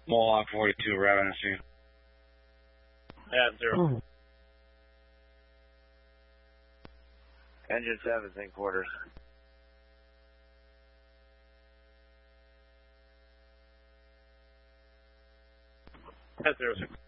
Mohawk 42, Ravenous you. At 0. Engine 7's in quarters. At 0, 6.